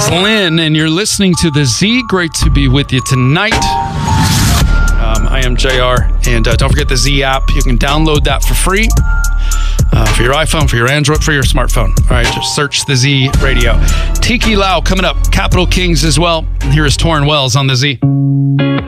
Lynn, and you're listening to The Z. Great to be with you tonight. I am JR, and don't forget the Z app. You can download that for free for your iPhone, for your Android, for your smartphone. All right, just search The Z Radio. Tiki Lau coming up, Capital Kings as well. And here is Torrin Wells on The Z.